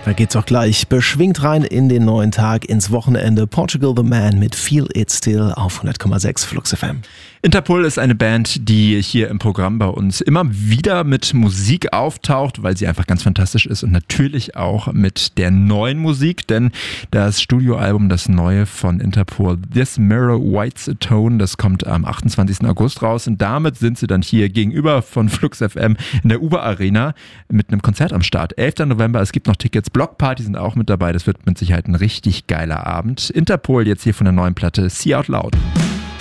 Da geht's auch gleich beschwingt rein in den neuen Tag, ins Wochenende. Portugal the Man mit Feel It Still auf 100,6 Flux FM. Interpol ist eine Band, die hier im Programm bei uns immer wieder mit Musik auftaucht, weil sie einfach ganz fantastisch ist und natürlich auch mit der neuen Musik, denn das Studioalbum, das neue von Interpol, This Mirror Whites a Tone, das kommt am 28. August raus und damit sind sie dann hier gegenüber von Flux FM in der Uber Arena mit einem Konzert am Start. 11. November, es gibt noch Tickets, Blockparty sind auch mit dabei, das wird mit Sicherheit ein richtig geiler Abend. Interpol jetzt hier von der neuen Platte See Out Loud.